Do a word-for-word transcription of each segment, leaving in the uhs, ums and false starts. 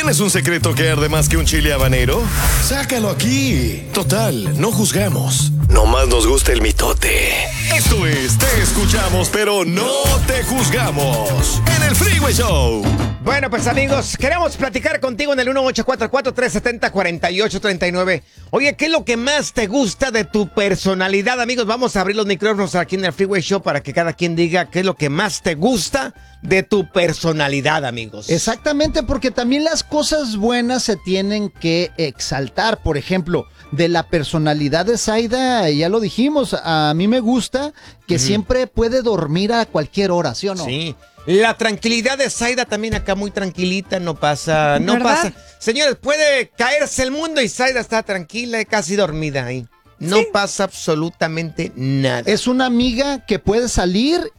¿Tienes un secreto que arde más que un chile habanero? Sácalo aquí. Total, no juzgamos. Nomás nos gusta el mitote. Esto es Te Escuchamos, pero no te juzgamos. En el Freeway Show. Bueno, pues amigos, queremos platicar contigo en el uno ocho cuatro cuatro, tres siete cero, cuatro ocho tres nueve. Oye, ¿qué es lo que más te gusta de tu personalidad, amigos? Vamos a abrir los micrófonos aquí en el Freeway Show para que cada quien diga qué es lo que más te gusta de tu personalidad, amigos. Exactamente, porque también las cosas buenas se tienen que exaltar. Por ejemplo, de la personalidad de Zaida, ya lo dijimos, a mí me gusta que uh-huh. siempre puede dormir a cualquier hora, ¿sí o no? Sí. La tranquilidad de Zaida también acá muy tranquilita, no pasa, no ¿verdad? pasa. Señores, puede caerse el mundo y Zaida está tranquila y casi dormida ahí. No sí. pasa absolutamente nada. Es una amiga que puede salir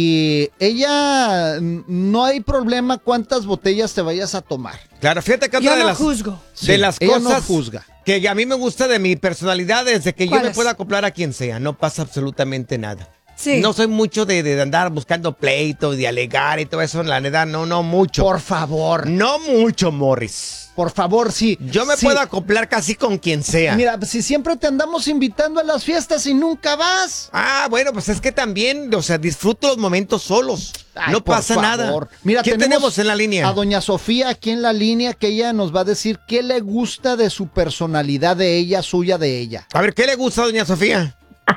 y ella, no hay problema cuántas botellas te vayas a tomar. Claro, fíjate que otra yo de no las, juzgo. de sí, las ella cosas no juzga. Que a mí me gusta de mi personalidad es de que yo me es? pueda acoplar a quien sea, no pasa absolutamente nada. Sí. No soy mucho de, de andar buscando pleitos, de alegar y todo eso, la neta, no, no mucho. Por favor. No mucho, Morris. Por favor, sí. Yo me sí. puedo acoplar casi con quien sea. Mira, si siempre te andamos invitando a las fiestas y nunca vas. Ah, bueno, pues es que también, o sea, disfruto los momentos solos. Ay, no pasa favor. nada. Mira, ¿Quién tenemos, tenemos en la línea? A doña Sofía aquí en la línea, que ella nos va a decir qué le gusta de su personalidad, de ella, suya, de ella. A ver, ¿qué le gusta a doña Sofía?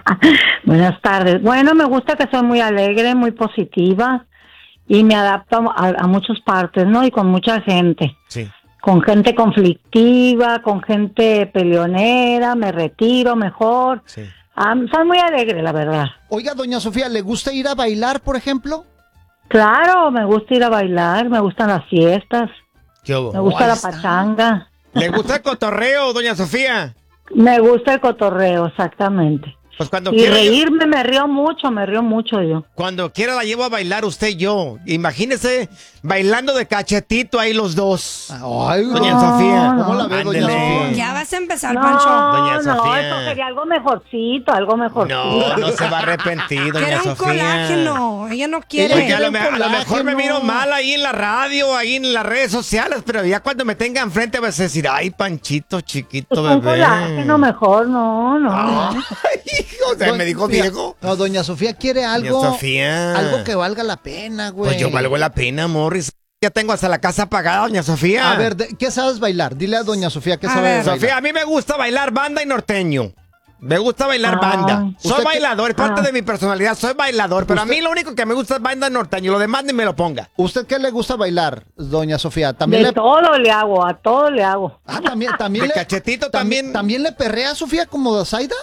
Buenas tardes. Bueno, me gusta que soy muy alegre, muy positiva y me adapto a, a muchas partes, ¿no? Y con mucha gente. Sí. Con gente conflictiva, con gente peleonera, me retiro mejor. Sí. Um, soy muy alegre, la verdad. Oiga, doña Sofía, ¿le gusta ir a bailar, por ejemplo? Claro, me gusta ir a bailar, me gustan las fiestas, ¿Qué hubo? me gusta la está. pachanga. ¿Le gusta el cotorreo, doña Sofía? Me gusta el cotorreo, exactamente. Pues cuando Y quiera reírme, me río mucho, me río mucho yo. Cuando quiera la llevo a bailar usted y yo. Imagínese bailando de cachetito ahí los dos. Ay, doña no, Sofía. ¿Cómo la ve, doña Ándele. Sofía? Ya vas a empezar, No, Pancho. Doña no, Sofía. eso sería algo mejorcito, algo mejorcito. No, no se va a arrepentir, doña Quiere un Sofía. colágeno. Ella no quiere. Oiga, a, lo, me- a lo colágeno. mejor me miro mal ahí en la radio, ahí en las redes sociales, pero ya cuando me tenga enfrente vas a decir, ay, Panchito, chiquito, Pues un bebé. colágeno mejor, no, no. Ay, hijo, o sea, me dijo Mira, Diego. No, doña Sofía quiere algo, Doña Sofía. algo que valga la pena, güey. Pues yo valgo la pena, Morris. Ya tengo hasta la casa pagada, doña Sofía. A ver, de- ¿qué sabes bailar? Dile a doña Sofía qué A sabe ver. bailar. Sofía, a mí me gusta bailar banda y norteño. Me gusta bailar Ah. banda. Soy ¿Usted qué- bailador, es parte Ah. de mi personalidad, soy bailador, pero a ¿Usted- mí lo único que me gusta es banda y norteño, lo demás ni me lo ponga. ¿Usted qué le gusta bailar, doña Sofía? ¿También De le... todo le hago, a todo le hago. Ah, también, también De le... cachetito también... también. ¿También le perrea a Sofía como Zaida?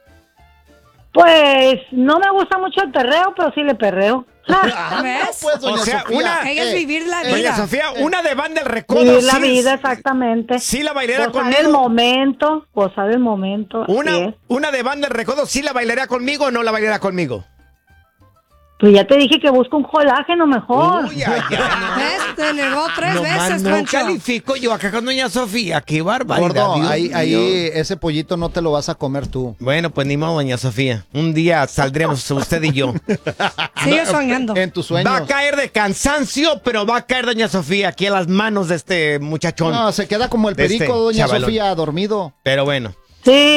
Pues no me gusta mucho el perreo, pero sí le perreo. Ah, ¿Ves? no, pues, doña O sea, Sofía. una- Ella es vivir la Doña vida. Sofía, una de banda el recodo. Vivir la sí, vida, exactamente. Sí, la bailaría Gozar conmigo. el momento, gozar el momento. así Una, es. una de banda el recodo, ¿sí la bailaría conmigo o no la bailaría conmigo? Pues ya te dije que busco un colágeno mejor. Uy, ay, ay, no. ¿Ves? Te negó tres Nomás veces, no Pancho. califico yo acá con doña Sofía, qué barbaridad. Gordo, Dios ahí, mío. ahí ese pollito no te lo vas a comer tú. Bueno, pues ni modo, doña Sofía. Un día saldremos usted y yo. Sigue soñando. En tus sueños. Va a caer de cansancio, pero va a caer doña Sofía aquí a las manos de este muchachón. No, se queda como el De este perico, doña chavalón. Sofía, dormido. Pero bueno. Sí.